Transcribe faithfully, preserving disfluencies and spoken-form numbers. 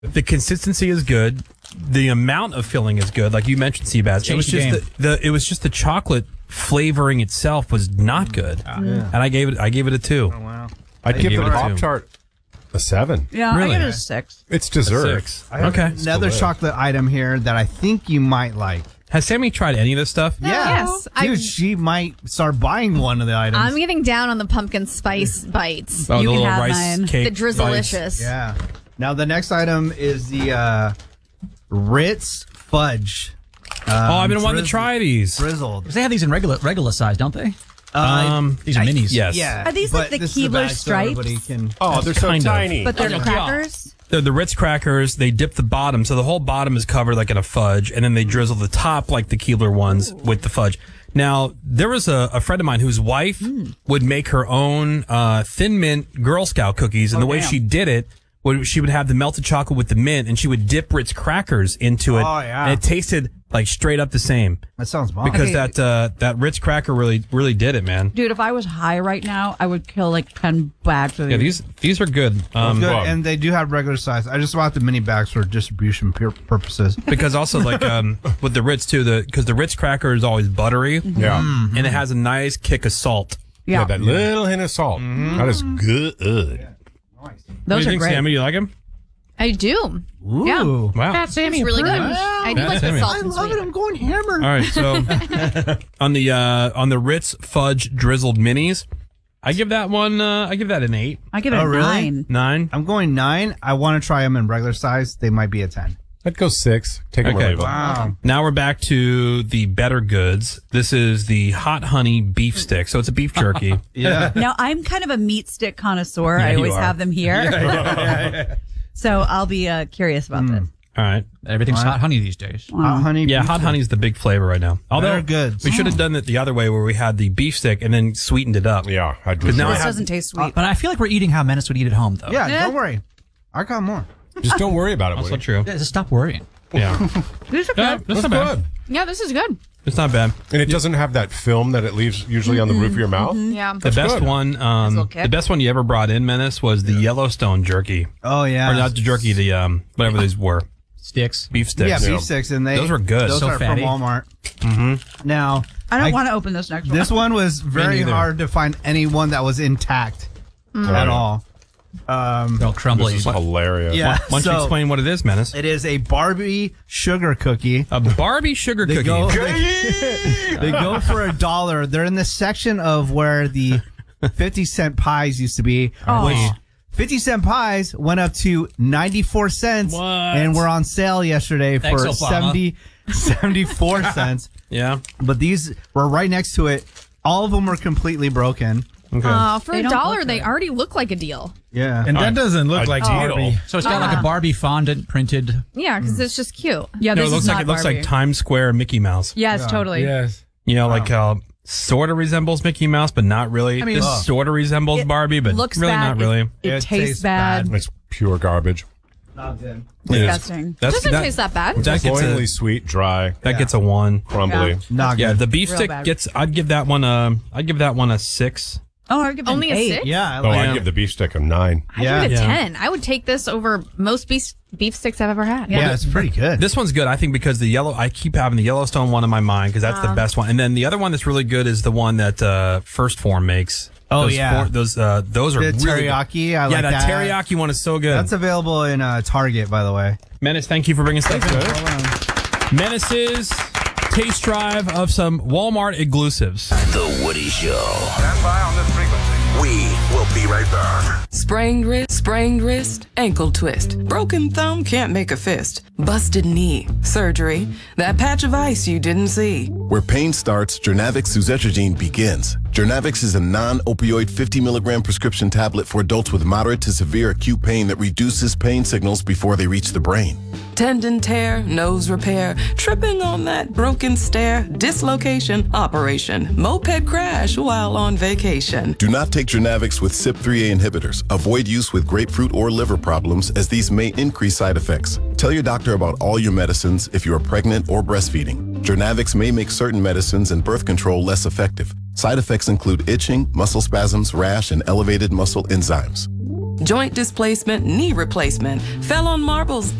The consistency is good. The amount of filling is good. Like you mentioned, Seabass. It was just the, the it was just the chocolate flavoring itself was not good. Uh, yeah. And I gave it I gave it a two. Oh, wow. I'd give the Pop Tart a seven. Yeah, really? I give it a six. It's dessert. Six. I have okay. Another chocolate item here that I think you might like. Has Sammy tried any of this stuff? Yeah. Yes. Dude, I, she might start buying one of the items. I'm getting down on the pumpkin spice bites. Oh, You the can little have rice mine. cake. The bites. Drizzlicious. Yeah. Now, the next item is the uh, Ritz Fudge. Um, Oh, I've been wanting to drizz- try these. Drizzled. They have these in regular regular size, don't they? Um, These are minis. yes. Yeah. Are these but like the this is a Keebler bag so stripes? everybody can- Oh, they're so Kind of. tiny. But they're Okay. crackers? They're the Ritz crackers. They dip the bottom, so the whole bottom is covered like in a fudge, and then they drizzle the top like the Keebler ones with the fudge. Now, there was a, a friend of mine whose wife Mm. would make her own uh, Thin Mint Girl Scout cookies, and Oh, the way damn. she did it, would, she would have the melted chocolate with the mint, and she would dip Ritz crackers into it, Oh, yeah. and it tasted like straight up the same. That sounds bomb. Because Okay. that uh, that Ritz cracker really really did it, man. Dude, if I was high right now, I would kill like ten bags of Yeah, these. these these are good. Um, Good, Wow. and they do have regular size. I just bought the mini bags for distribution pur- purposes. because also like um, with the Ritz too, the because the Ritz cracker is always buttery, yeah. and it has a nice kick of salt. Yeah, Yeah, that little hint of salt. That is good. what do those you are think, great. Sammy? You like them? I do. Ooh. Yeah. Wow. It's really good. I do That's like the Sammy. salt I and love sweet. it. I'm going hammer. All right, so on the uh, on the Ritz fudge drizzled minis, I give that one. Uh, I give that an eight, I give it Oh, a really? nine. nine. I'm going nine. I want to try them in regular size. They might be a ten. I'd go six. Take them or Okay. leave 'em. Wow. Now we're back to the better goods. This is the hot honey beef stick. So it's a beef jerky. Yeah. Now, I'm kind of a meat stick connoisseur. Yeah, I you always are. have them here. So I'll be uh, curious about this. All right. Everything's hot honey these days. Hot honey. Yeah, beef hot stick. honey is the big flavor right now. Although Better goods. we should have done it the other way, where we had the beef stick and then sweetened it up. Yeah, I'd do Because now I This have- doesn't taste sweet. But I feel like we're eating how Menace would eat at home, though. Yeah, Yeah. don't worry. I got more. Just don't worry about it, Also Woody. true. Yeah, just stop worrying. Yeah. These are Yeah, good. that's That's not bad. good. Yeah, this is good. It's not bad. And it doesn't have that film that it leaves usually on the roof of your mouth. Yeah. The best good. one, um, little kick. the best one you ever brought in, Menace, was the Yellowstone jerky, Oh yeah. or not the jerky, the um, whatever these were, Sticks. beef sticks. Yeah, beef Yeah. sticks, and they Those were good. Those So are fatty. from Walmart. Mm-hmm. Now, I don't I- want to open this next one. this one was very neither. hard to find anyone that was intact at Right. all. Um, They'll crumble. This is hilarious. yeah. Why don't you so explain what it is, Menace? it is a Barbie sugar cookie. A Barbie sugar They cookie. go, they, they go for a dollar. They're in the section of where the fifty cent pies used to be. Oh. Which fifty cent pies went up to ninety-four cents What? and were on sale yesterday Thanks, for Obama. seventy, seventy-four cents. Yeah. But these were right next to it. All of them were completely broken. Okay. Uh, for They a don't dollar, look they good. already look like a deal. Yeah. And that doesn't look A like deal. Barbie. So it's got like a Barbie fondant printed. Yeah, because it's just cute. Yeah, no, this it looks is like not it looks Barbie. like Times Square Mickey Mouse. Yes, totally. Yes. You know, like uh, sort of resembles Mickey Mouse, but not really. I mean, this Ugh. sort of resembles It Barbie, but looks really bad. not really. It, it It tastes, tastes bad. bad. It's pure garbage. Not good. It is. Disgusting. That's, Doesn't that, taste that bad. that gets Cloyingly a, sweet, dry, that gets a one. crumbly. Yeah. Not Yeah, good. the beef Real stick bad. gets. I'd give that one a. I'd give that one a six. Oh, I give it Only an a eight. six? yeah. I Oh, like Yeah. I'd give the beef stick a nine. I Yeah. give it a Yeah. ten. I would take this over most beef beef sticks I've ever had. Yeah, it's pretty good. This one's good, I think, because the yellow. I keep having the Yellowstone one in my mind because that's the best one, and then the other one that's really good is the one that uh, First Form makes. Oh, those yeah. For, those uh, those are The really teriyaki, Good. I yeah, like that, that. teriyaki one is so good. That's available in uh, Target, by the way. Menace, thank you for bringing stuff in. Menace's taste drive of some Walmart exclusives. The Woody Show. Stand by on this frequency. We will be right back. Sprained wrist, sprained wrist, ankle twist. Broken thumb can't make a fist. Busted knee, surgery. That patch of ice you didn't see. Where pain starts, Jernavix suzetrigine begins. Jernavix is a non-opioid fifty milligram prescription tablet for adults with moderate to severe acute pain that reduces pain signals before they reach the brain. Tendon tear, nose repair, tripping on that broken stair, dislocation, operation, moped crash while on vacation. Do not take Jernavix with C Y P three A inhibitors. Avoid use with grapefruit or liver problems as these may increase side effects. Tell your doctor about all your medicines if you are pregnant or breastfeeding. Jernavix may make certain medicines and birth control less effective. Side effects include itching, muscle spasms, rash, and elevated muscle enzymes. joint displacement, knee replacement, fell on marbles